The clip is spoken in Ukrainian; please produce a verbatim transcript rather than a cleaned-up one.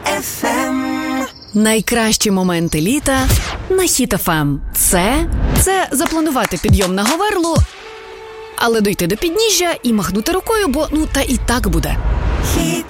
еф ем. Найкращі моменти літа на Хіт еф ем. Це, це запланувати підйом на Говерлу, але дойти до підніжжя і махнути рукою, бо ну та і так буде. Хіт